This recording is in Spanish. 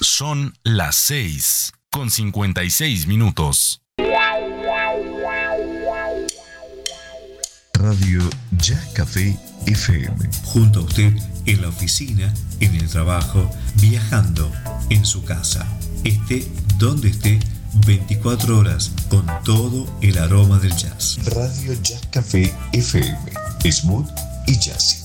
Son las 6:56. Radio Ya Café FM. Junto a usted en la oficina, en el trabajo, viajando, en su casa. Esté donde esté, 24 horas con todo el aroma del jazz. Radio Ya Café FM. Smooth y jazzy.